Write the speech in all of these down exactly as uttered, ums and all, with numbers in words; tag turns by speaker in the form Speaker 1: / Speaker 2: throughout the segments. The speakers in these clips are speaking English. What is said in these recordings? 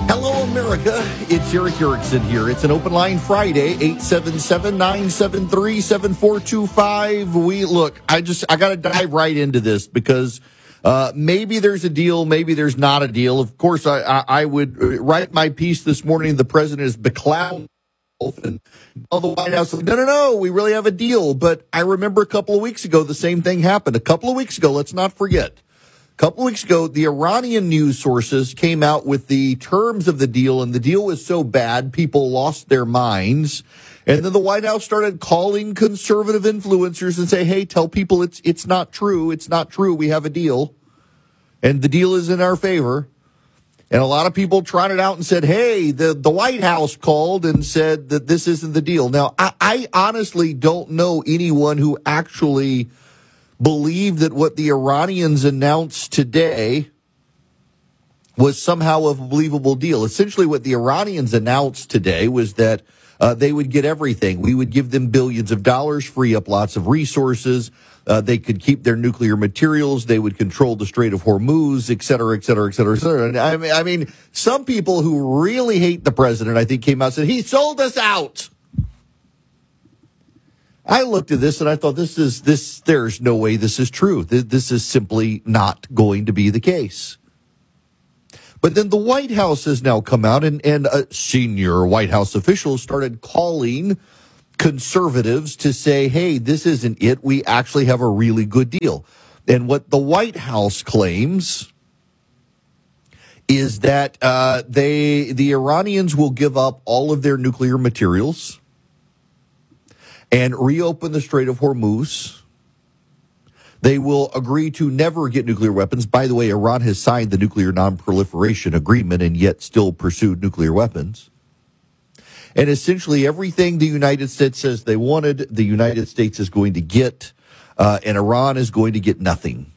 Speaker 1: Hello, America. It's Eric Erickson here. It's an open line Friday, eight seven seven, nine seven three, seven four two five. We look, I just, I got to dive right into this because uh, maybe there's a deal, maybe there's not a deal. Of course, I, I, I would write my piece this morning. The president is beclouded. And all the White House, no, no, no, we really have a deal. But I remember a couple of weeks ago, the same thing happened. A couple of weeks ago, let's not forget. A couple of weeks ago, the Iranian news sources came out with the terms of the deal, and the deal was so bad, people lost their minds. And then the White House started calling conservative influencers and say, hey, tell people it's it's not true. It's not true. We have a deal. And the deal is in our favor. And a lot of people trotted out and said, hey, the, the White House called and said that this isn't the deal. Now, I, I honestly don't know anyone who actually believed that what the Iranians announced today was somehow a believable deal. Essentially, what the Iranians announced today was that uh, they would get everything. We would give them billions of dollars, free up lots of resources. Uh, they could keep their nuclear materials. They would control the Strait of Hormuz, et cetera, et cetera, et cetera, et cetera. And I mean, I mean, some people who really hate the president, I think, came out and said, he sold us out. I looked at this and I thought, this is, this, there's no way this is true. This is simply not going to be the case. But then the White House has now come out and, and uh, senior White House officials started calling conservatives to say, hey, this isn't it. We actually have a really good deal. And what the White House claims is that uh, they, the Iranians will give up all of their nuclear materials and reopen the Strait of Hormuz. They will agree to never get nuclear weapons. By the way, Iran has signed the Nuclear Non-Proliferation Agreement and yet still pursued nuclear weapons. And essentially everything the United States says they wanted, the United States is going to get, uh, and Iran is going to get nothing.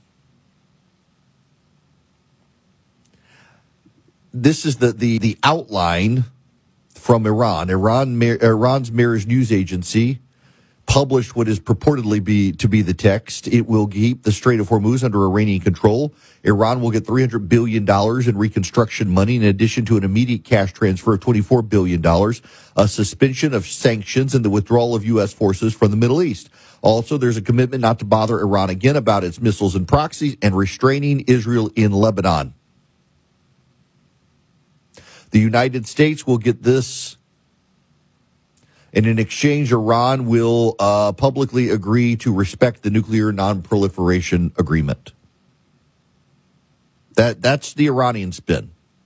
Speaker 1: This is the, the, the outline from Iran. Iran, Iran's Mehr news agency published what is purportedly be to be the text. It will keep the Strait of Hormuz under Iranian control. Iran will get three hundred billion dollars in reconstruction money in addition to an immediate cash transfer of twenty-four billion dollars, a suspension of sanctions, and the withdrawal of U S forces from the Middle East. Also, there's a commitment not to bother Iran again about its missiles and proxies and restraining Israel in Lebanon. The United States will get this. And in exchange, Iran will uh, publicly agree to respect the Nuclear Non-Proliferation Agreement. That that's the Iranian spin.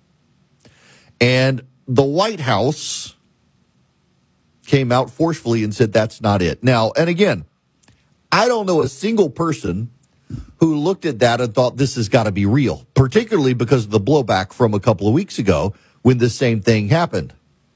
Speaker 1: And the White House came out forcefully and said that's not it. Now, and again, I don't know a single person who looked at that and thought this has got to be real, particularly because of the blowback from a couple of weeks ago when the same thing happened.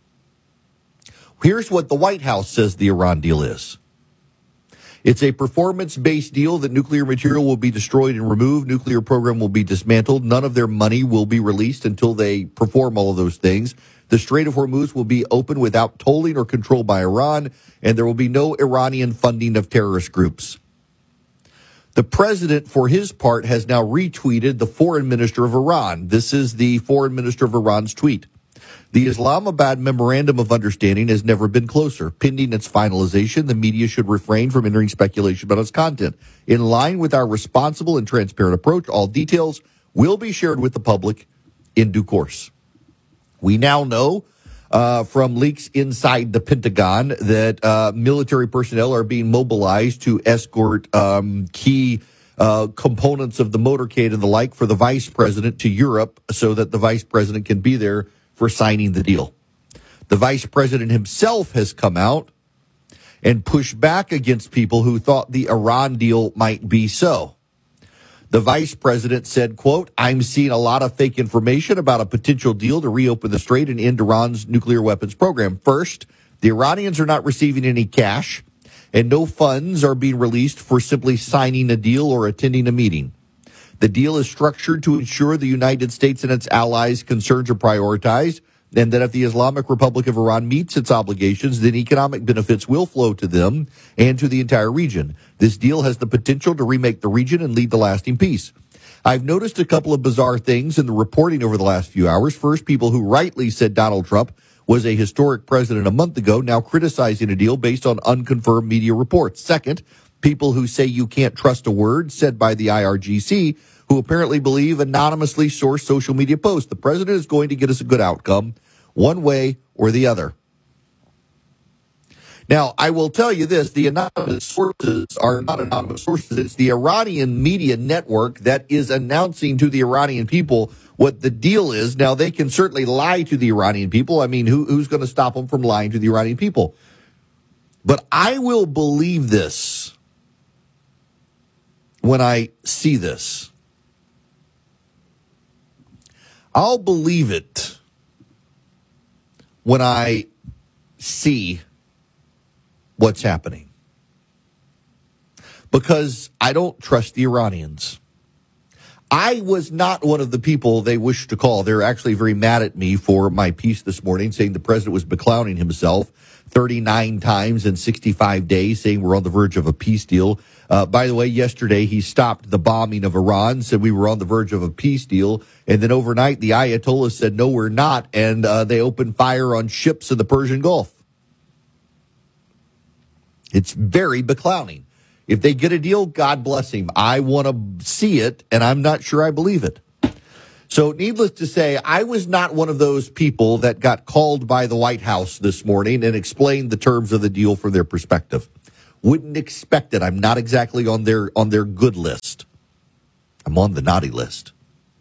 Speaker 1: Here's what the White House says the Iran deal is. It's a performance-based deal that nuclear material will be destroyed and removed. Nuclear program will be dismantled. None of their money will be released until they perform all of those things. The Strait of Hormuz will be open without tolling or control by Iran, and there will be no Iranian funding of terrorist groups. The president, for his part, has now retweeted the foreign minister of Iran. This is the foreign minister of Iran's tweet. The Islamabad Memorandum of Understanding has never been closer. Pending its finalization, the media should refrain from entering speculation about its content. In line with our responsible and transparent approach, all details will be shared with the public in due course. We now know uh, from leaks inside the Pentagon that uh, military personnel are being mobilized to escort um, key uh, components of the motorcade and the like for the vice president to Europe so that the vice president can be there for signing the deal. The vice president himself has come out and pushed back against people who thought the Iran deal might be so. The vice president said, quote, I'm seeing a lot of fake information about a potential deal to reopen the strait and end Iran's nuclear weapons program. First, the Iranians are not receiving any cash, and no funds are being released for simply signing a deal or attending a meeting. The deal is structured to ensure the United States and its allies' concerns are prioritized, and that if the Islamic Republic of Iran meets its obligations, then economic benefits will flow to them and to the entire region. This deal has the potential to remake the region and lead to lasting peace. I've noticed a couple of bizarre things in the reporting over the last few hours. First, people who rightly said Donald Trump was a historic president a month ago, now criticizing a deal based on unconfirmed media reports. Second, people who say you can't trust a word said by the I R G C, who apparently believe anonymously sourced social media posts. The president is going to get us a good outcome, one way or the other. Now, I will tell you this, the anonymous sources are not anonymous sources. It's the Iranian media network that is announcing to the Iranian people what the deal is. Now, they can certainly lie to the Iranian people. I mean, who, who's going to stop them from lying to the Iranian people? But I will believe this when I see this. I'll believe it when I see what's happening. Because I don't trust the Iranians. I was not one of the people they wish to call. They're actually very mad at me for my piece this morning, saying the president was beclowning himself thirty-nine times in sixty-five days, saying we're on the verge of a peace deal. Uh, by the way, yesterday he stopped the bombing of Iran, said we were on the verge of a peace deal. And then overnight, the Ayatollah said, no, we're not. And uh, they opened fire on ships in the Persian Gulf. It's very beclowning. If they get a deal, God bless him. I want to see it, and I'm not sure I believe it. So needless to say, I was not one of those people that got called by the White House this morning and explained the terms of the deal from their perspective. Wouldn't expect it. I'm not exactly on their on their good list. I'm on the naughty list.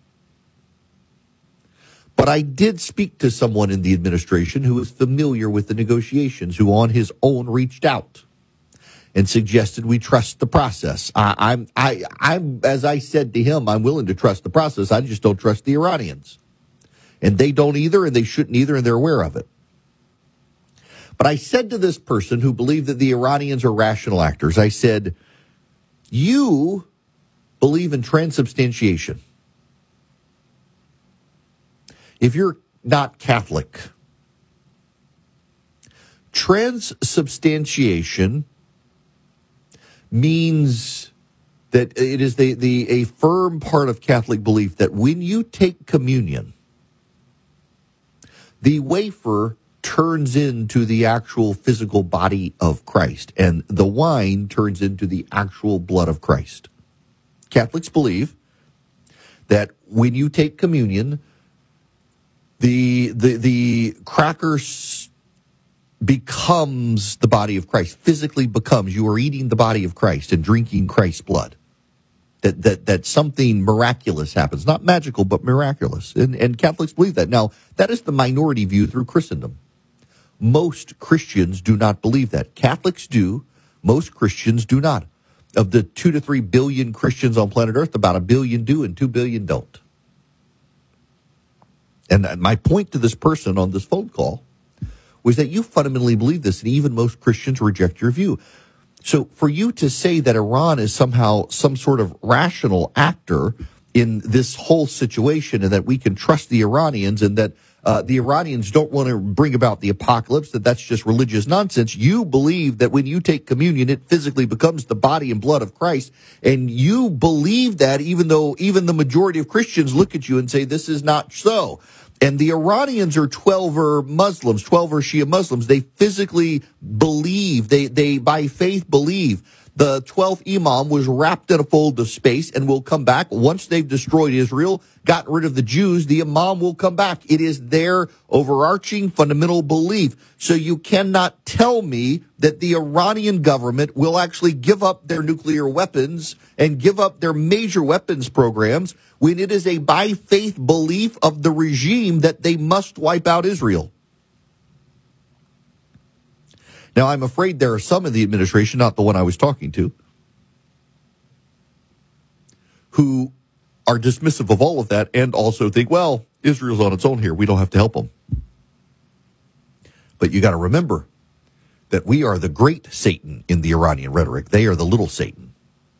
Speaker 1: But I did speak to someone in the administration who is familiar with the negotiations, who on his own reached out and suggested we trust the process. I, I'm, I, I'm, as I said to him, I'm willing to trust the process. I just don't trust the Iranians, and they don't either, and they shouldn't either, and they're aware of it. But I said to this person who believed that the Iranians are rational actors, I said, you believe in transubstantiation. If you're not Catholic, transubstantiation means that it is the, the a firm part of Catholic belief that when you take communion, the wafer turns into the actual physical body of Christ, and the wine turns into the actual blood of Christ. Catholics believe that when you take communion, the the the cracker becomes the body of Christ, physically becomes. You are eating the body of Christ and drinking Christ's blood. That that that something miraculous happens, not magical, but miraculous. And, and Catholics believe that. Now, that is the minority view through Christendom. Most Christians do not believe that. Catholics do. Most Christians do not. Of the two to three billion Christians on planet Earth, about a billion do and two billion don't. And my point to this person on this phone call was that you fundamentally believe this, and even most Christians reject your view. So for you to say that Iran is somehow some sort of rational actor in this whole situation, and that we can trust the Iranians, and that uh, the Iranians don't want to bring about the apocalypse, that that's just religious nonsense. You believe that when you take communion, it physically becomes the body and blood of Christ. And you believe that even though even the majority of Christians look at you and say this is not so. And the Iranians are twelver Muslims, twelver Shia Muslims. They physically believe, they, they by faith believe. The twelfth Imam was wrapped in a fold of space and will come back. Once they've destroyed Israel, gotten rid of the Jews, the Imam will come back. It is their overarching fundamental belief. So you cannot tell me that the Iranian government will actually give up their nuclear weapons and give up their major weapons programs when it is a by faith belief of the regime that they must wipe out Israel. Now, I'm afraid there are some in the administration, not the one I was talking to, who are dismissive of all of that and also think, well, Israel's on its own here. We don't have to help them. But you got to remember that we are the great Satan in the Iranian rhetoric. They are the little Satan.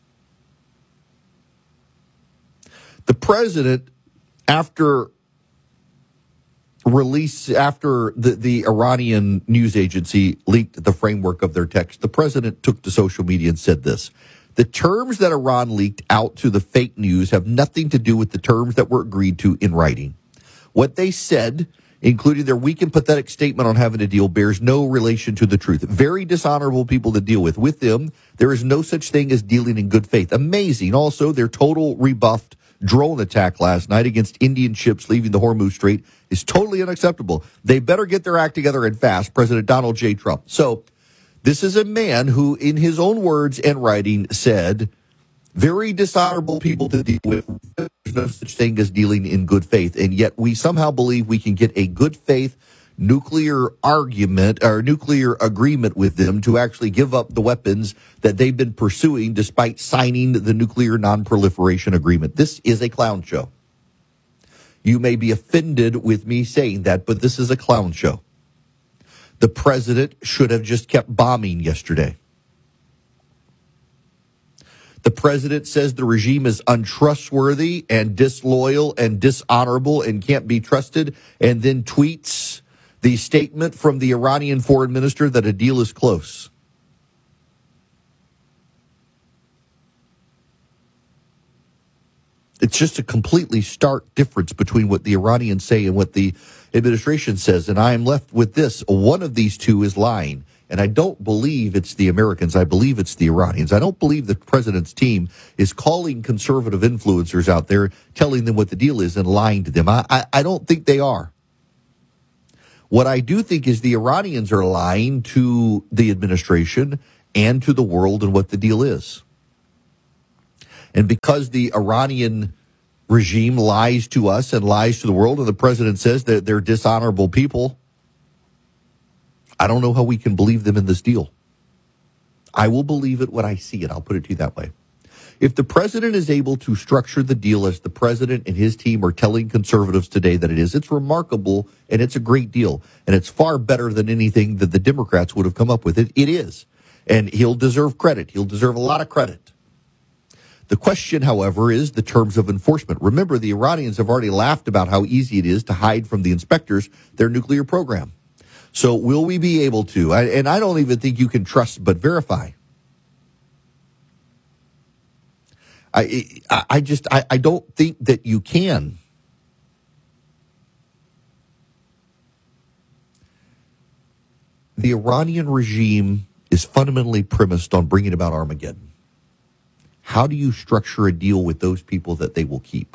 Speaker 1: The president, after release, after the, the Iranian news agency leaked the framework of their text, the president took to social media and said this. The terms that Iran leaked out to the fake news have nothing to do with the terms that were agreed to in writing. What they said, including their weak and pathetic statement on having a deal, bears no relation to the truth. Very dishonorable people to deal with. With them, there is no such thing as dealing in good faith. Amazing. Also, their total rebuffed drone attack last night against Indian ships leaving the Hormuz Strait is totally unacceptable. They better get their act together and fast, President Donald J. Trump. So this is a man who, in his own words and writing, said, very dishonorable people to deal with. There's no such thing as dealing in good faith. And yet we somehow believe we can get a good faith nuclear argument or nuclear agreement with them to actually give up the weapons that they've been pursuing despite signing the nuclear non-proliferation agreement. This is a clown show. You may be offended with me saying that, but this is a clown show. The president should have just kept bombing yesterday. The president says the regime is untrustworthy and disloyal and dishonorable and can't be trusted, and then tweets the statement from the Iranian foreign minister that a deal is close. It's just a completely stark difference between what the Iranians say and what the administration says. And I am left with this. One of these two is lying. And I don't believe it's the Americans. I believe it's the Iranians. I don't believe the president's team is calling conservative influencers out there, telling them what the deal is and lying to them. I, I, I don't think they are. What I do think is the Iranians are lying to the administration and to the world and what the deal is. And because the Iranian regime lies to us and lies to the world, and the president says that they're dishonorable people, I don't know how we can believe them in this deal. I will believe it when I see it. I'll put it to you that way. If the president is able to structure the deal as the president and his team are telling conservatives today that it is, it's remarkable and it's a great deal. And it's far better than anything that the Democrats would have come up with. It, it is. And he'll deserve credit. He'll deserve a lot of credit. The question, however, is the terms of enforcement. Remember, the Iranians have already laughed about how easy it is to hide from the inspectors their nuclear program. So will we be able to? I, and I don't even think you can trust but verify. I I, I just I, I don't think that you can. The Iranian regime is fundamentally premised on bringing about Armageddon. How do you structure a deal with those people that they will keep?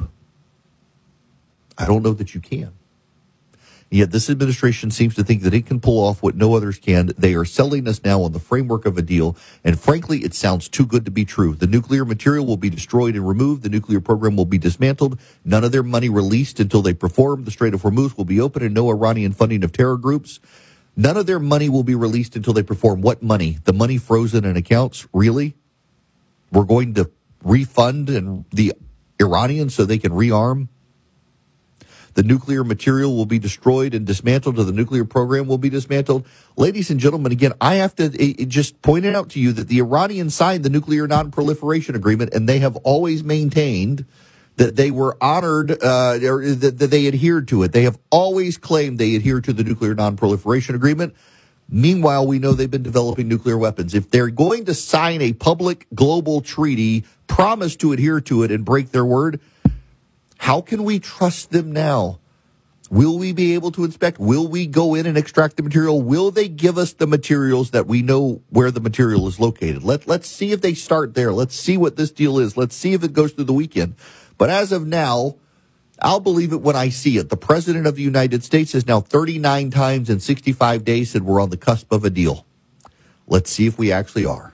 Speaker 1: I don't know that you can. Yet this administration seems to think that it can pull off what no others can. They are selling us now on the framework of a deal, and frankly, it sounds too good to be true. The nuclear material will be destroyed and removed. The nuclear program will be dismantled. None of their money released until they perform. The Strait of Hormuz will be open and no Iranian funding of terror groups. None of their money will be released until they perform. What money? The money frozen in accounts? Really? We're going to refund and the Iranians so they can rearm? The nuclear material will be destroyed and dismantled, or the nuclear program will be dismantled. Ladies and gentlemen, again, I have to it, just point it out to you that the Iranians signed the nuclear non-proliferation agreement, and they have always maintained that they were honored, uh, or that, that they adhered to it. They have always claimed they adhere to the nuclear non-proliferation agreement. Meanwhile, we know they've been developing nuclear weapons. If they're going to sign a public global treaty, promise to adhere to it, and break their word, how can we trust them now? Will we be able to inspect? Will we go in and extract the material? Will they give us the materials that we know where the material is located? Let, let's see if they start there. Let's see what this deal is. Let's see if it goes through the weekend. But as of now, I'll believe it when I see it. The President of the United States has now thirty-nine times in sixty-five days said we're on the cusp of a deal. Let's see if we actually are.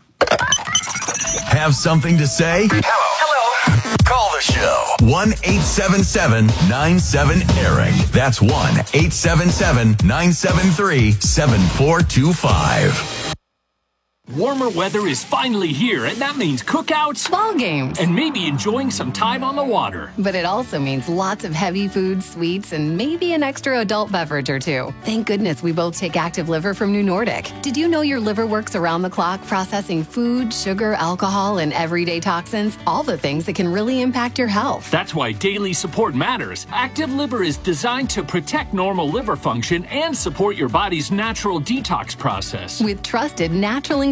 Speaker 2: Have something to say? Hello. Hello. Call the show. one eight seven seven nine seven Eric. That's one eight seven seven nine seven three seven four two five.
Speaker 3: Warmer weather is finally here, and that means cookouts,
Speaker 4: ball games,
Speaker 3: and maybe enjoying some time on the water.
Speaker 4: But it also means lots of heavy foods, sweets, and maybe an extra adult beverage or two. Thank goodness we both take Active Liver from New Nordic. Did you know your liver works around the clock processing food, sugar, alcohol, and everyday toxins? All the things that can really impact your health.
Speaker 3: That's why daily support matters. Active Liver is designed to protect normal liver function and support your body's natural detox process.
Speaker 4: With trusted natural ingredients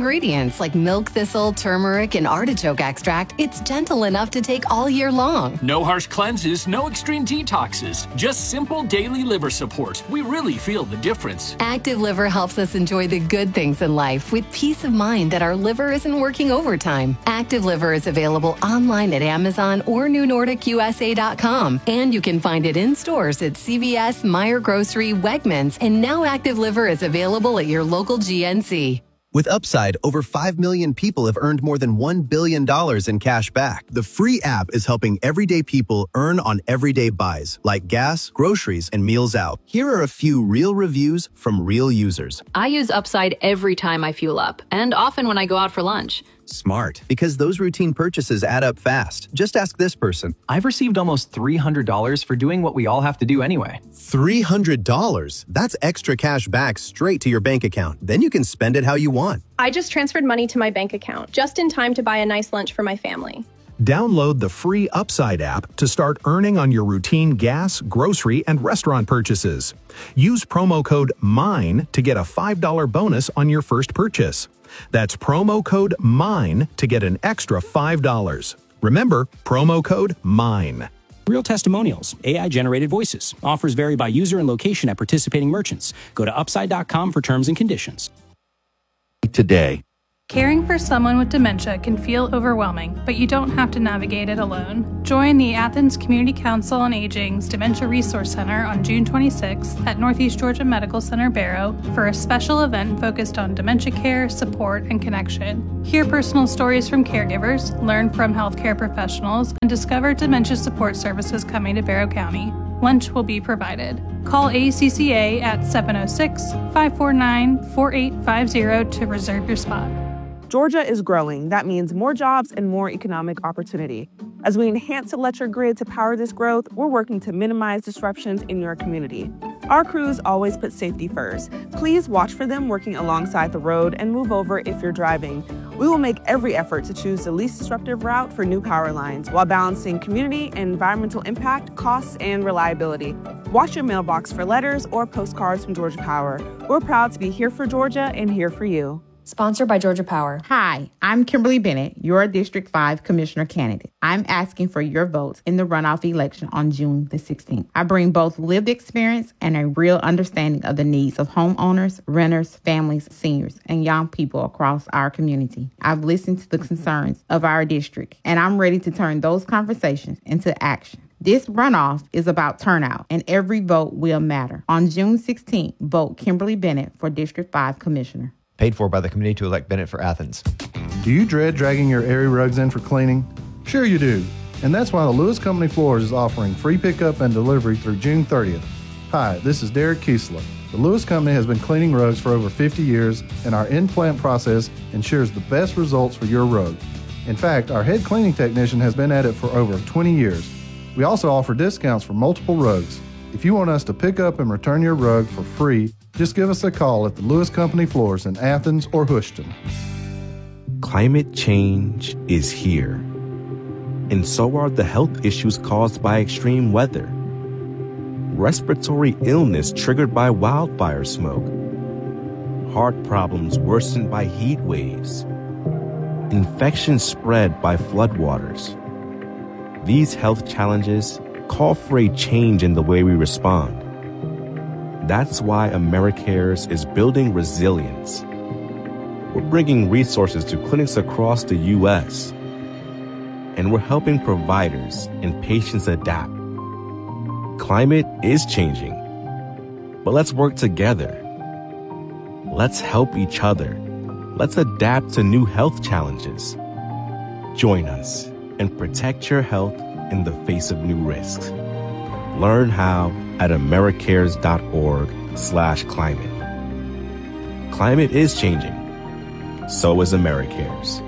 Speaker 4: ingredients like milk thistle, turmeric, and artichoke extract, it's gentle enough to take all year long.
Speaker 3: No harsh cleanses, no extreme detoxes. Just simple daily liver support. We really feel the difference.
Speaker 4: Active Liver helps us enjoy the good things in life with peace of mind that our liver isn't working overtime. Active Liver is available online at Amazon or new nordic U S A dot com. And you can find it in stores at C V S, Meijer Grocery, Wegmans, and now Active Liver is available at your local G N C.
Speaker 5: With Upside, over five million people have earned more than one billion dollars in cash back. The free app is helping everyday people earn on everyday buys, like gas, groceries, and meals out. Here are a few real reviews from real users.
Speaker 6: I use Upside every time I fuel up, and often when I go out for lunch.
Speaker 5: Smart, because those routine purchases add up fast. Just ask this person.
Speaker 7: I've received almost three hundred dollars for doing what we all have to do anyway.
Speaker 5: three hundred dollars? That's extra cash back straight to your bank account. Then you can spend it how you want.
Speaker 8: I just transferred money to my bank account, just in time to buy a nice lunch for my family.
Speaker 9: Download the free Upside app to start earning on your routine gas, grocery, and restaurant purchases. Use promo code MINE to get a five dollars bonus on your first purchase. That's promo code MINE to get an extra five dollars. Remember, promo code MINE.
Speaker 10: Real testimonials, A I-generated voices. Offers vary by user and location at participating merchants. Go to upside dot com for terms and conditions.
Speaker 1: Today.
Speaker 11: Caring for someone with dementia can feel overwhelming, but you don't have to navigate it alone. Join the Athens Community Council on Aging's Dementia Resource Center on June twenty-sixth at Northeast Georgia Medical Center Barrow for a special event focused on dementia care, support, and connection. Hear personal stories from caregivers, learn from healthcare professionals, and discover dementia support services coming to Barrow County. Lunch will be provided. Call A C C A at seven oh six, five four nine, four eight five zero to reserve your spot.
Speaker 12: Georgia is growing. That means more jobs and more economic opportunity. As we enhance electric grid to power this growth, we're working to minimize disruptions in your community. Our crews always put safety first. Please watch for them working alongside the road and move over if you're driving. We will make every effort to choose the least disruptive route for new power lines while balancing community and environmental impact, costs, and reliability. Watch your mailbox for letters or postcards from Georgia Power. We're proud to be here for Georgia and here for you.
Speaker 13: Sponsored by Georgia Power.
Speaker 14: Hi, I'm Kimberly Bennett, your District five Commissioner candidate. I'm asking for your votes in the runoff election on June the sixteenth. I bring both lived experience and a real understanding of the needs of homeowners, renters, families, seniors, and young people across our community. I've listened to the concerns of our district, and I'm ready to turn those conversations into action. This runoff is about turnout, and every vote will matter. On June sixteenth, vote Kimberly Bennett for District five Commissioner.
Speaker 15: Paid for by the committee to elect Bennett for Athens.
Speaker 16: Do you dread dragging your airy rugs in for cleaning? Sure you do. And that's why the Lewis Company Floors is offering free pickup and delivery through June thirtieth. Hi, this is Derek Kiesler. The Lewis Company has been cleaning rugs for over fifty years, and our in-plant process ensures the best results for your rug. In fact, our head cleaning technician has been at it for over twenty years. We also offer discounts for multiple rugs. If you want us to pick up and return your rug for free, just give us a call at the Lewis Company Floors in Athens or Houston.
Speaker 17: Climate change is here, and so are the health issues caused by extreme weather. Respiratory illness triggered by wildfire smoke, heart problems worsened by heat waves, infections spread by floodwaters. These health challenges call for a change in the way we respond. That's why AmeriCares is building resilience. We're bringing resources to clinics across the U S, and we're helping providers and patients adapt. Climate is changing, but let's work together. Let's help each other. Let's adapt to new health challenges. Join us and protect your health in the face of new risks. Learn how at americares.org slash climate. Climate is changing. So is AmeriCares.